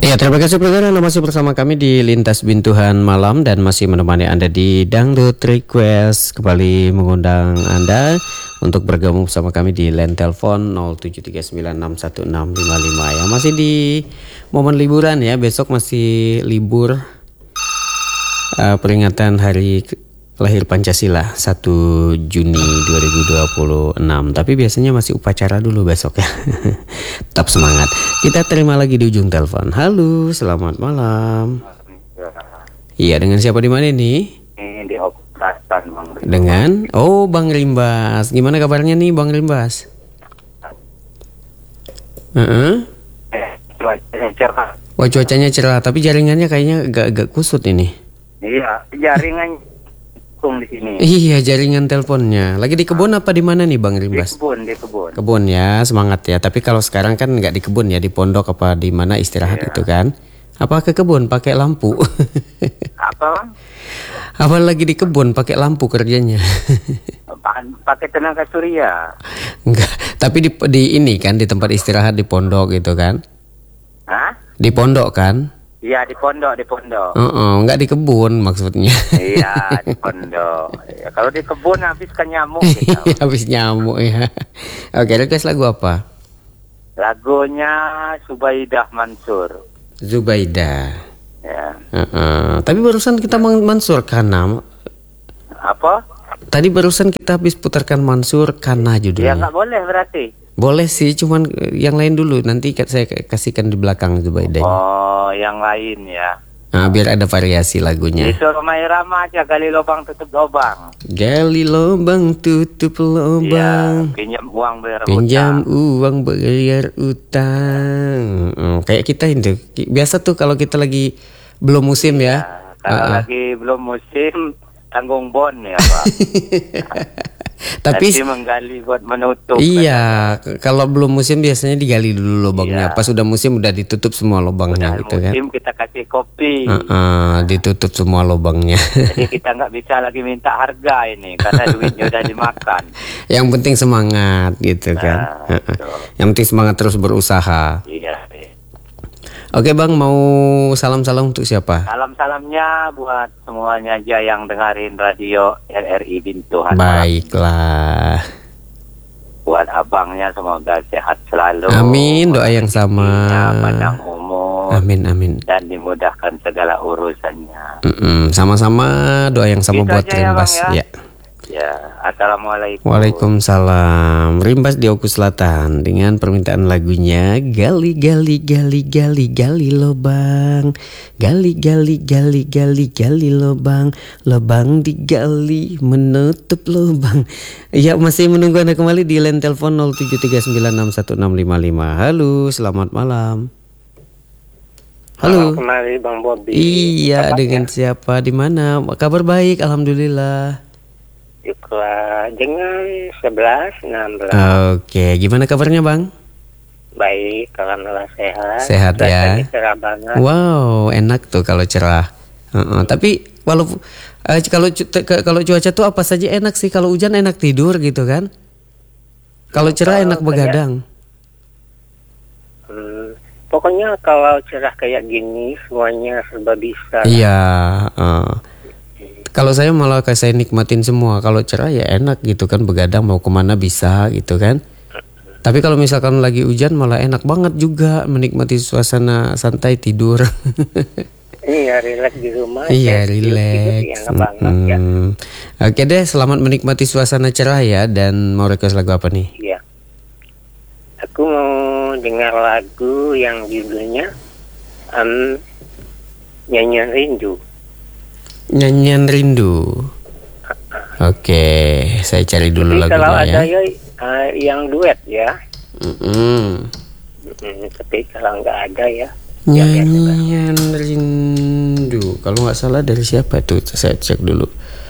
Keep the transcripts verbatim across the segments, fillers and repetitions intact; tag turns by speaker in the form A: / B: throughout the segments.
A: Ya, terima kasih pendengar Anda masih bersama kami di Lintas Bintuhan Malam dan masih menemani Anda di Dangdut Request. Kembali mengundang Anda untuk bergabung bersama kami di line telepon nol tujuh tiga sembilan enam satu enam lima lima ya. Masih di momen liburan ya, besok masih libur uh, peringatan hari lahir Pancasila satu Juni dua ribu dua puluh enam. Tapi biasanya masih upacara dulu besok ya. Tetap semangat. Kita terima lagi di ujung telepon. Halo, selamat malam. Iya, dengan siapa di mana ini?
B: Ini di Selatan, Bang.
A: Dengan Oh, Bang Rimbas. Gimana kabarnya nih, Bang Rimbas? Heeh.
B: Eh, cuacanya cerah.
A: Wah, cuacanya cerah, tapi jaringannya kayaknya agak-agak kusut ini.
B: Iya, jaringan di sini.
A: Iya, jaringan teleponnya. Lagi di kebun apa di mana nih, Bang Rimbas?
B: Di kebun, di kebun.
A: Kebun ya, semangat ya. Tapi kalau sekarang kan nggak di kebun ya, di pondok apa di mana istirahat
B: Iya.
A: itu kan? Apa ke kebun pakai lampu?
B: Apa?
A: Apa lagi di kebun pakai lampu kerjanya?
B: Pa- Pakai tenaga surya.
A: Enggak, tapi di, di ini kan di tempat istirahat di pondok gitu kan?
B: Hah?
A: Di pondok kan?
B: Iya, di pondok, di pondok.
A: Oh, enggak di kebun maksudnya.
B: Iya, di pondok. Ya, kalau di kebun habis kan nyamuk gitu.
A: Habis nyamuk ya. Oke, request lagu apa?
B: Lagunya Subaidah Mansur.
A: Zubaida.
B: Ya.
A: Uh-uh. Tapi barusan kita Mang- Mansur Kana.
B: Apa?
A: Tadi barusan kita habis putarkan Mansur Kana
B: Ya
A: judulnya.
B: nggak boleh berarti.
A: Boleh sih, cuman eh, yang lain dulu. Nanti ka- saya k- kasihkan di belakang Zubaida.
B: Oh, yang lain ya.
A: Nah, biar ada variasi lagunya.
B: Disuruh Mairama aja, gali lubang tutup lubang.
A: Gali lubang tutup lubang.
B: Iya, pinjam uang bayar
A: Pinjam
B: utang.
A: uang bayar utang. Hmm, kayak kita ini biasa tuh kalau kita lagi belum musim ya.
B: Nah, kalau
A: Uh-uh.
B: lagi belum musim tanggung bon ya Pak.
A: Tapi
B: Nanti menggali buat menutup.
A: iya, k- kalau belum musim biasanya digali dulu lubangnya.
B: Iya.
A: Pas sudah musim udah ditutup semua lubangnya
B: Udah
A: gitu kan.
B: musim kita kasih kopi.
A: Uh-uh, ditutup semua lubangnya.
B: Jadi kita nggak bisa lagi minta harga ini karena duitnya udah dimakan.
A: Yang penting semangat gitu kan.
B: Nah,
A: Uh-uh.
B: betul.
A: Yang penting semangat terus berusaha.
B: Iya. iya.
A: Oke Bang, mau salam-salam untuk siapa?
B: Salam-salamnya buat semuanya aja yang dengerin radio R R I Bintuhan.
A: Baiklah.
B: Buat abangnya semoga sehat selalu.
A: Amin, doa yang sama.
B: Rezekinya panjang umur.
A: Amin, amin.
B: Dan dimudahkan segala urusannya.
A: Mm-mm, sama-sama doa yang sama
B: Gitu
A: buat
B: aja ya,
A: Rimbas
B: Bang, ya.
A: ya.
B: Ya, assalamualaikum.
A: Waalaikumsalam. Rimbas di Oku Selatan dengan permintaan lagunya Gali gali gali gali gali lobang. Gali gali gali gali gali lobang. Lobang digali menutup lobang. Ya, masih menunggu Anda kembali di line telepon nol tujuh tiga sembilan enam satu enam lima lima. Halo, selamat malam. Halo.
B: Kembali Bang Bobi.
A: Iya,
B: Kabarnya?
A: dengan siapa di mana? Kabar baik, alhamdulillah.
B: Juga dengan sebelas enam belas.
A: Oke, gimana kabarnya Bang?
B: Baik, alhamdulillah sehat.
A: Sehat ya.
B: Cuacanya cerah banget.
A: Wow, enak tuh kalau cerah. Heeh, tapi walau eh, kalau cu- te- ke- kalau cuaca tuh apa saja enak sih. Kalau hujan enak tidur gitu kan. Kalau cerah
B: Kalau
A: enak begadang.
B: Hmm, pokoknya kalau cerah kayak gini semuanya serba bisa.
A: Iya. eh. Kalau saya malah kayak saya nikmatin semua. Kalau cerah ya enak gitu kan, begadang mau kemana bisa gitu kan. Tapi kalau misalkan lagi hujan malah enak banget juga menikmati suasana santai tidur.
B: Iya, relax di rumah.
A: Iya,
B: Kayak tidur-tidur
A: relax.
B: enak banget ya.
A: Mm-mm. Oke deh, selamat menikmati suasana cerah ya. Dan mau request lagu apa nih?
B: Iya. Aku mau dengar lagu yang judulnya um, Nyanyian Rindu.
A: Nyanyian Rindu. Oke, saya cari dulu
B: Tapi kalau
A: lagunya
B: ada
A: ya.
B: ya uh, yang duet ya.
A: Mm-mm.
B: Hmm, tapi kalau nggak ada ya. ya, ya, coba.
A: Nyanyian Rindu. Kalau nggak salah dari siapa tuh? Saya cek dulu.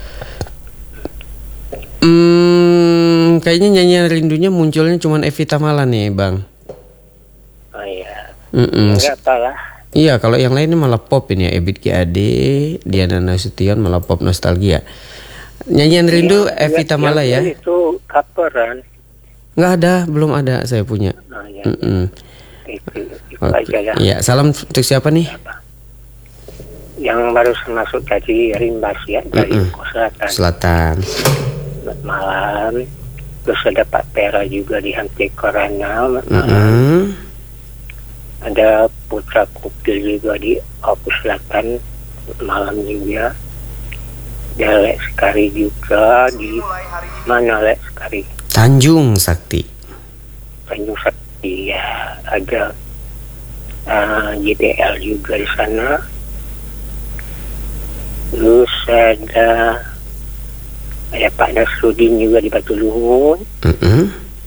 A: Hmm, kayaknya nyanyian rindunya munculnya cuma Evita Mala nih, Bang.
B: Oh iya.
A: Mm-mm.
B: Enggak apalah.
A: Iya, kalau yang lainnya malah pop ini ya. Ebit G Ade, Diana Nasution malah pop nostalgia. Nyanyian rindu
B: Yang
A: Evita
B: duet-
A: Mala
B: yang
A: ya.
B: duet itu coveran.
A: Nggak ada, belum ada saya punya.
B: Nah, ya.
A: Mm-mm.
B: itu, itu
A: Oke.
B: aja ya.
A: Iya, salam untuk siapa nih?
B: Yang baru masuk tadi Rimbas ya dari
A: Mm-mm.
B: Kos Selatan.
A: Selatan.
B: Selamat malam. Terus ada Pak Pera juga di Hanti Korana. Selamat malam.
A: Mm-mm.
B: Ada Putra Kupil juga di Opus Selatan. Selamat malam juga. Ada Lek Sekari juga di mana Lek Sekari?
A: Tanjung Sakti.
B: Tanjung Sakti ya. Ada uh, J B L juga di sana. Terus ada ada Pak Nasruddin juga di Batu Luhur.
A: Mm-mm.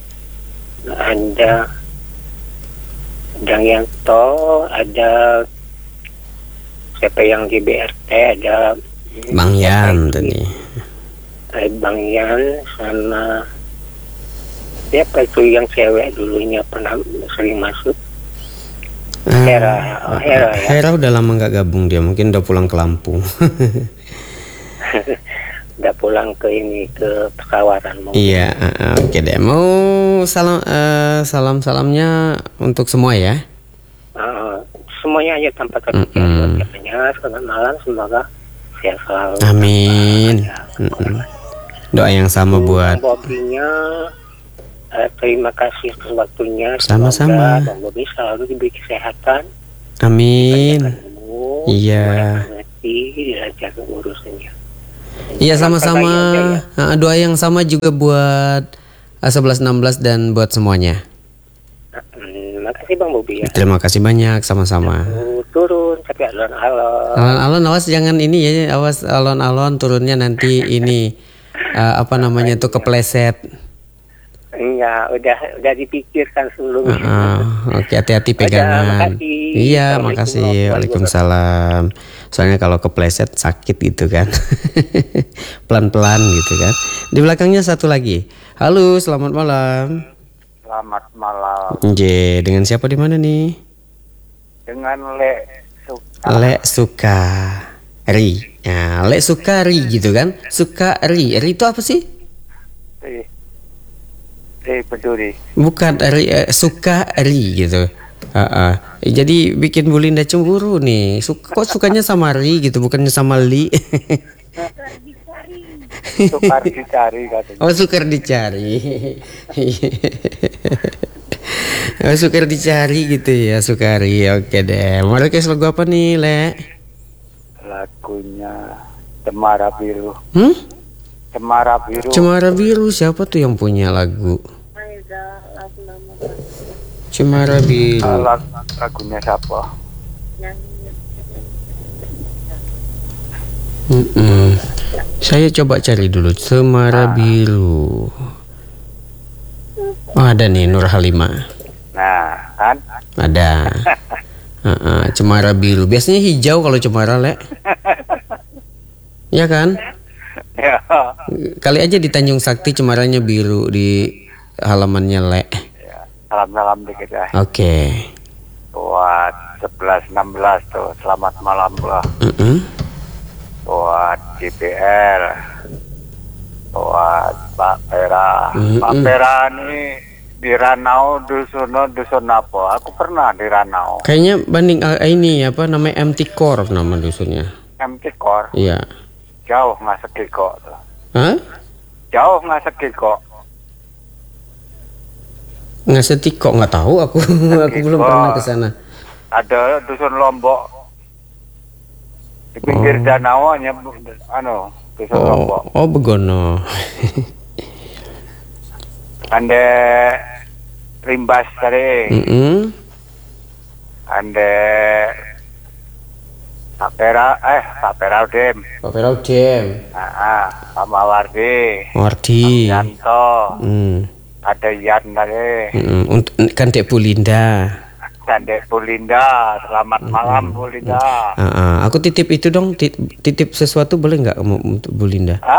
B: Ada Dang Yanto, ada siapa yang di B R T, ada
A: Bang Yan tadi.
B: ada Bang Yan sama siapa itu yang cewek dulunya pernah sering masuk. Hera, oh, Hera ya.
A: Hera udah lama nggak gabung, dia mungkin udah pulang ke Lampung.
B: Udah pulang ke ini ke Pesawaran.
A: Iya, uh, oke deh. Mau salam uh, salam salamnya untuk semua ya.
B: Uh, semuanya aja tanpa
A: Mm-mm.
B: terkecuali. Selamat malam, semoga sehat selalu.
A: Amin. Mm-mm. Doa yang sama buat
B: Bobinya. Uh, terima kasih atas waktunya.
A: Sama-sama.
B: Semoga Bang Bobi selalu diberi kesehatan.
A: Amin.
B: Ketemu,
A: Iya.
B: mengerti, dilancarkan urusannya.
A: Iya, sama-sama.
B: Ya.
A: Uh, doa yang sama juga buat uh, sebelas enam belas dan buat semuanya.
B: Hmm, makasih Bang Bobi ya.
A: Terima kasih banyak, sama-sama.
B: Uh, turun tapi alon-alon.
A: Alon-alon, awas jangan ini ya, awas alon-alon turunnya nanti ini uh, apa namanya tuh kepleset.
B: Iya, udah udah dipikirkan sebelumnya.
A: Uh, Oke, okay, hati-hati
B: Udah,
A: pegangan.
B: makasih.
A: Iya,
B: Assalamualaikum
A: makasih.
B: warahmatullahi
A: Waalaikumsalam. Soalnya kalau kepleset sakit gitu kan. Pelan-pelan gitu kan. Di belakangnya satu lagi. Halo, selamat malam.
B: Selamat malam.
A: J, dengan siapa di mana nih?
B: Dengan Le Suka.
A: Le Suka Ri. Ya, Le Sukari gitu kan? Sukari. Ri itu apa sih?
B: Eh, eh peduli.
A: Bukan Ri, eh, Sukari gitu. Uh, uh. Jadi bikin Bu Linda cemburu nih. Suka, kok sukanya sama Ri gitu, bukannya sama Li?
B: Sukar dicari katanya.
A: Oh, sukar dicari. Oh, sukar dicari gitu ya, Sukari. Oke deh. Mau request lagu apa nih, Le?
B: Lagunya Cemara Biru.
A: Hmm?
B: Cemara Biru.
A: Cemara Biru, siapa tuh yang punya lagu? Cemara Biru.
B: Lag, lagunya siapa?
A: Mm-mm. Saya coba cari dulu Cemara Biru. Oh, ada nih Nur Halimah.
B: Nah, kan?
A: Ada. Uh-uh, Cemara Biru. Biasanya hijau kalau cemara, Le. Ya kan?
B: Ya.
A: Kali aja di Tanjung Sakti cemaranya biru di halamannya, Le.
B: Salam-salam dikit ya.
A: Oke.
B: Buat sebelas enam belas tuh. Selamat malam lah.
A: Mm-mm.
B: Buat J P L. Buat Pak Pera.
A: Mm-mm.
B: Pak Pera nih di Ranau dusun dusun apa? Aku pernah di Ranau.
A: Kayaknya banding uh, ini apa namanya M T Core nama dusunnya.
B: M T Core.
A: Iya.
B: Jauh nggak sekiko tuh.
A: Hah?
B: Jauh nggak sekiko.
A: Nggak setik kok, nggak tahu aku. Aku belum pernah ke sana.
B: Ada dusun Lombok. Di pinggir
A: Oh.
B: danau hanya anu dusun
A: Oh,
B: Lombok.
A: oh begono.
B: Ande Rimbas tadi.
A: Mm-mm.
B: Ande Pak Pera, eh Pak Pera Dem,
A: Pak Feraudim,
B: ah, Pak Mawardi,
A: Wardi.
B: Yanto,
A: Hmm.
B: ada Yan tadi,
A: Mm-mm. Untuk kan Dek Bu Linda.
B: Candek Bulinda, selamat malam Bulinda.
A: Ah, ah. Aku titip itu dong, tit- titip sesuatu boleh nggak kamu untuk Bu Linda?
B: Hah?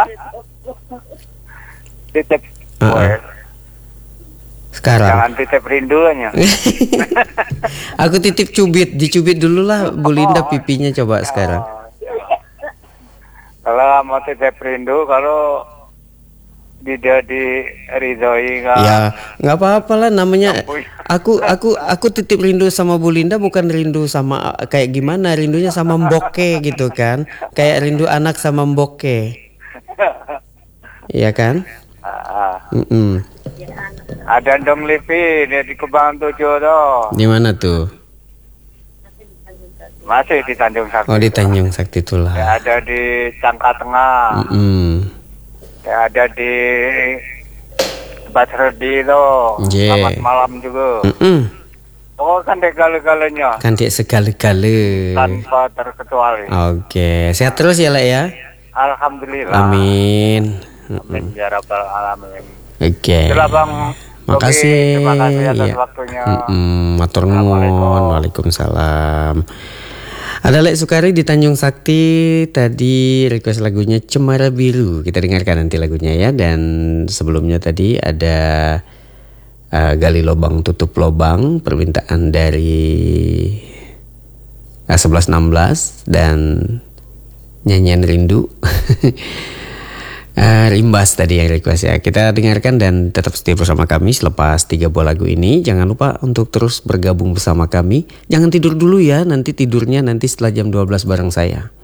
B: Titip,
A: Ah, ah.
B: Woy,
A: Sekarang.
B: jangan titip rindunya.
A: Aku titip cubit, dicubit dulu lah Bu Linda pipinya coba sekarang.
B: Kalau mau titip rindu, kalau
C: tidak diridhoi nggak?
A: Ya, nggak apa-apa lah namanya. Aku aku aku titip rindu sama Bu Linda bukan rindu sama kayak gimana, rindunya sama Mboke gitu kan. Kayak rindu anak sama Mboke. Iya kan?
C: Ah,
A: Mm-mm.
C: ada Dom Livi di Kebang Tujuh tuh.
A: Di mana tuh?
C: Masih di Tanjung Sakti.
A: Oh, di Tanjung Sakti itulah.
C: Ya, ada di Cangka Tengah.
A: Mm-mm.
C: Ya, ada di Basredi tuh.
A: Yeah.
C: Selamat malam juga.
A: Mm-mm.
C: Oh, kan deh kali-kalinya
A: Kan dia segala-gala.
C: tanpa terkecuali.
A: Oke, sehat terus ya, Lek ya.
C: Alhamdulillah.
A: Amin.
C: Amin ya rabbal alamin.
A: Oke.
C: Itulah Bang.
A: Makasih.
C: Bobi, terima kasih atas
A: Iya.
C: waktunya.
A: Mm-mm, matur nuwun. Waalaikumsalam. Ada Lek Sukari di Tanjung Sakti tadi request lagunya Cemara Biru. Kita dengarkan nanti lagunya ya. Dan sebelumnya tadi ada uh, Gali Lobang Tutup Lobang, permintaan dari uh, sebelas enam belas dan nyanyian Rindu. Uh, Rimbas tadi yang request ya. Kita dengarkan dan tetap setia bersama kami selepas tiga buah lagu ini. Jangan lupa untuk terus bergabung bersama kami. Jangan tidur dulu ya, nanti tidurnya nanti setelah jam dua belas bareng saya.